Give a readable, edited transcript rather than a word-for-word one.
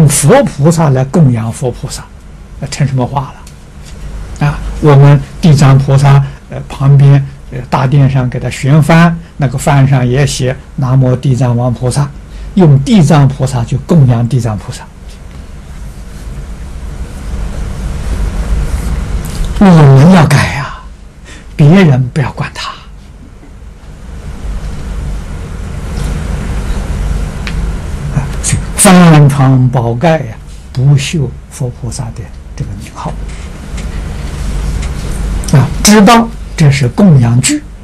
用佛菩萨来供养佛菩萨，成什么话了？啊，我们地藏菩萨旁边大殿上给他悬幡，那个幡上也写南无地藏王菩萨，用地藏菩萨去供养地藏菩萨。我们要改呀，别人不要管他。翻窗宝盖呀，不锈佛菩萨的这个名号啊，知道这是供养具。